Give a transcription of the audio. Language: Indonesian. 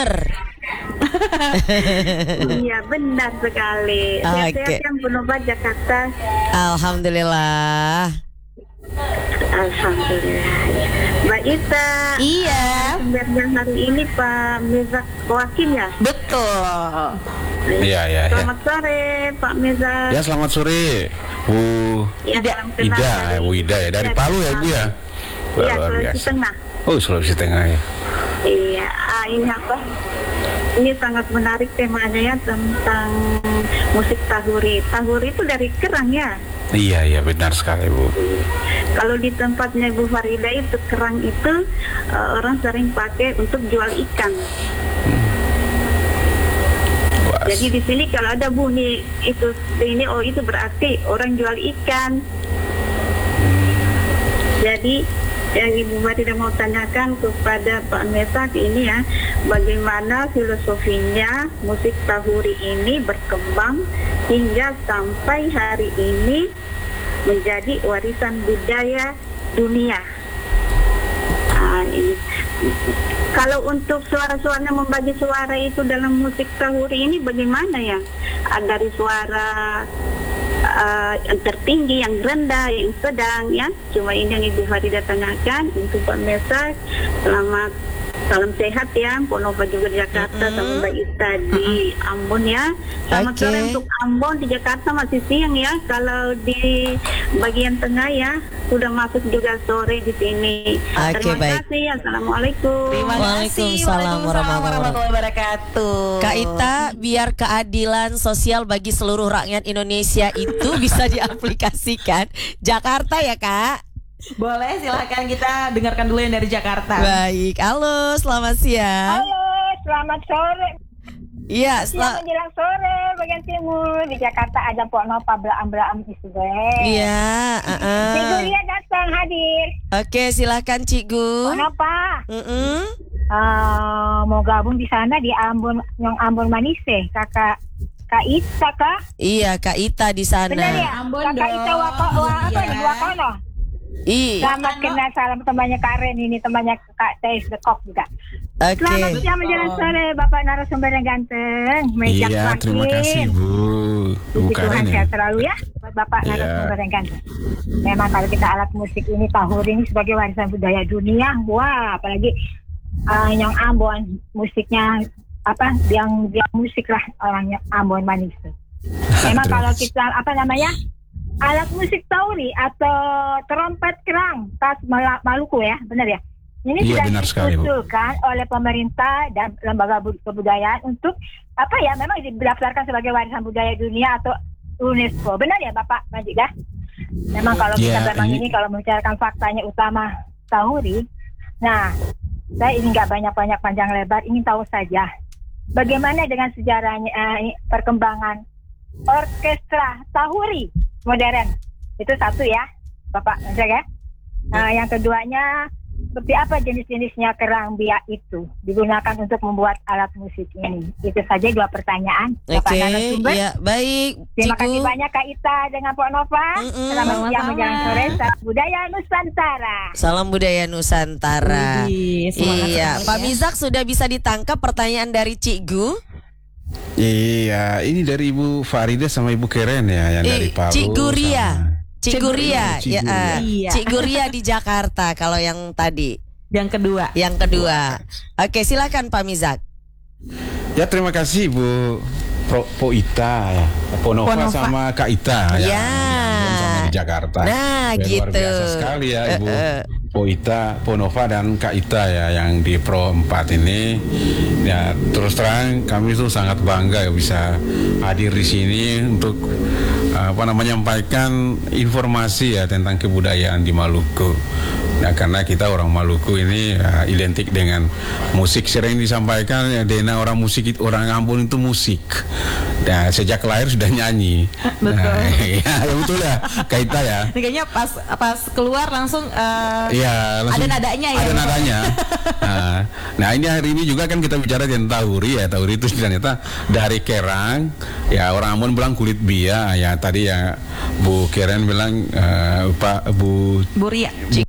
benar. Iya, benar sekali. Sehat-sehat yang Ponova Jakarta. Alhamdulillah. Alhamdulillah. Mbak Ita. Iya. Yang hari ini Pak Mezak Wakim ya? Betul. Iya. Selamat sore Pak Mezak. Ya, selamat sore Bu Ida. Bu Ida ya, dari Palu ya Ibu ya? Iya, Luar Sulawesi biasa. Tengah. Oh, Sulawesi Tengah ya. Iya, ini apa? Ini sangat menarik temanya ya, tentang musik tahuri. Tahuri itu dari kerang ya? Iya, benar sekali Bu. Kalau di tempatnya Bu Farida itu kerang itu orang sering pakai untuk jual ikan. Jadi di sini kalau ada bunyi itu berarti orang jual ikan. Jadi yang Ibu Farida mau tanyakan kepada Pak Mezak ini ya, bagaimana filosofinya musik tahuri ini berkembang hingga sampai hari ini menjadi warisan budaya dunia. Ini. Kalau untuk suara-suaranya, membagi suara itu dalam musik tahuri ini bagaimana ya? Dari suara yang tertinggi, yang rendah, yang sedang ya. Cuma ini yang Ibu Farida tanyakan untuk Pak Mezak. Salam sehat ya, Ponova juga di Jakarta, sama Mbak Ita di Ambon ya. Selamat sore untuk Ambon, di Jakarta masih siang ya. Kalau di bagian tengah ya, sudah masuk juga sore di sini. Terima kasih. Assalamualaikum. Waalaikumsalam warahmatullahi wabarakatuh. Kak Ita, biar keadilan sosial bagi seluruh rakyat Indonesia itu bisa diaplikasikan. Jakarta ya Kak? Boleh, silahkan kita dengarkan dulu yang dari Jakarta. Baik, halo, selamat siang. Halo, selamat sore. Iya, menjelang sore bagian timur. Di Jakarta ada Ponova Blaam Isbel. Iya, Cik Guria datang hadir. Oke, silahkan Cik Gu. Ponova. Mau gabung di sana di Ambon, yang Ambon Manise, Kak Ita kah? Iya, Kak Ita di sana. Benar ya? Ambon Kak Ita Wakono. Selamat kenal, salam temannya Kak Ren ini, temannya Kak Teis The Kok juga. Selamat siang menjelang sore Bapak narasumber yang ganteng. Iya, terima kasih Bu Tuhan Karen ya. sehat selalu ya buat Bapak narasumber yang ganteng. Memang kalau kita alat musik ini tahuri ini sebagai warisan budaya dunia, wah apalagi yang Ambon musiknya yang musik lah orangnya Ambon manis. Memang kalau kita alat musik tauri atau trompet kerang khas Maluku ya, benar ya? Ini sudah diusulkan oleh pemerintah dan lembaga kebudayaan untuk memang didaftarkan sebagai warisan budaya dunia atau UNESCO. Benar ya Bapak Majida? Memang kalau kita ini kalau membicarakan faktanya utama tahuri. Nah, saya ingin nggak banyak-banyak panjang lebar, ingin tahu saja bagaimana dengan sejarahnya perkembangan orkestra tahuri modern. Itu satu ya Bapak ya. Yang keduanya, seperti apa jenis-jenisnya kerang biak itu digunakan untuk membuat alat musik ini. Itu saja dua pertanyaan Bapak narasumber. Ya, baik. Terima kasih banyak Kak Ita dengan Ponova. Selamat siang menjelang sore. Salam budaya Nusantara. Salam budaya Nusantara. Iya, Pak Mezak sudah bisa ditangkap pertanyaan dari Cik Gu? Iya, ini dari Ibu Farida sama Ibu Keren ya, yang dari Palu. Cik Guria, Cik Guria di Jakarta. Kalau yang tadi, yang kedua. Oke, silakan Pak Mezak. Ya, terima kasih Bu Po Ita ya, Ponova sama Kak Ita ya. Sama di Jakarta. Nah, gitu. Luar biasa sekali ya Ibu Po Ita, Ponova dan Kak Ita ya yang di Pro 4 ini. Ya, terus terang kami tuh sangat bangga ya bisa hadir di sini untuk menyampaikan informasi ya tentang kebudayaan di Maluku. Nah, karena kita orang Maluku ini identik dengan musik, sering disampaikan ya, Dena orang Ambon itu musik. Nah, sejak lahir sudah nyanyi. Betul. Ya betul ya, Kaita ya. Kayaknya pas keluar langsung, langsung ada nadanya ya. Ada nadanya. Nah, ini hari ini juga kan kita bicara tentang tahuri ya. Tahuri itu ternyata dari kerang. Ya, orang Ambon bilang kulit bia. Ya tadi ya Bu Keren bilang Bu Ria